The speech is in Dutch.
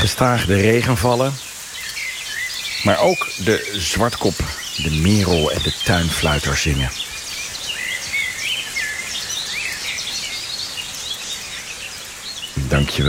gestaag de regen vallen. Maar ook de zwartkop, de merel en de tuinfluiter zingen. Dank je wel.